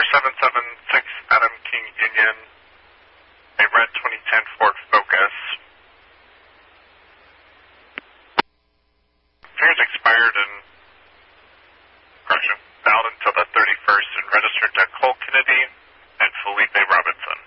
776 Adam King Union, a red 2010 Ford Focus. Fares expired valid until the 31st and registered to Cole Kennedy and Felipe Robinson.